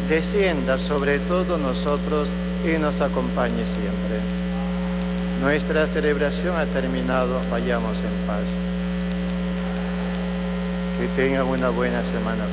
descienda sobre todos nosotros y nos acompañe siempre. Nuestra celebración ha terminado, vayamos en paz. Que tengan una buena semana.